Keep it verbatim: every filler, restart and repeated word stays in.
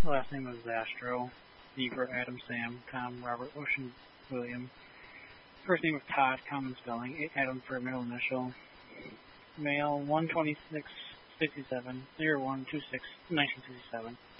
Last name was Zastro. Zebra, Adam, Sam, Tom, Robert, Ocean, William. First name was Todd, common spelling. Adam for middle initial. Male, one twenty-six sixty-seven, zero one two six, nineteen sixty-seven.